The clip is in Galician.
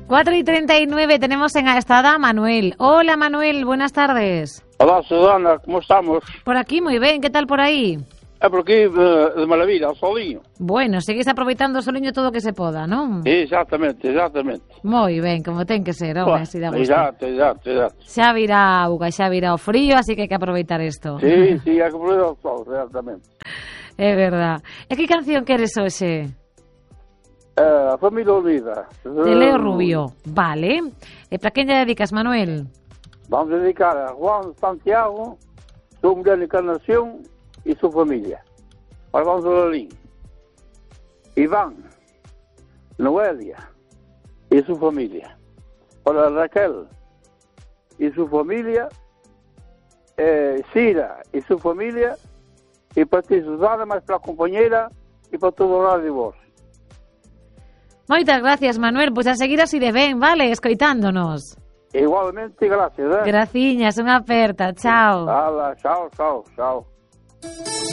4:39 tenemos en Estada a Manuel. Hola Manuel, buenas tardes. Hola Susana, ¿cómo estamos? Por aquí muy bien, ¿qué tal por aí? Por aquí de maravilla, solinho. Bueno, seguís aproveitando o soliño todo o que se poda, non? Exatamente. Moi ben, como ten que ser, home, así da gusto. Exato. Xa virá a auga, xa virá o frío, así que hai que aproveitar isto. Sí, hai que aproveitar o sol, exatamente. É verdad. E que canción queres hoxe? A familia unida. De Leo Rubio. Vale. E para quen lle dedicas, Manuel? Vamos a dedicar a Juan Santiago, su mujer Encarnación y su familia. Alfonso Lolín, Iván, Noelia y su familia. Para Raquel y su familia, Cira y su familia, y para ti Susana, más para la compañera y para todo lado de vos. Moitas gracias, Manuel. Pois a seguir así de ben, vale? Escoitándonos. Igualmente, gracias. Graciñas, unha aperta. Chao. Hala, chao.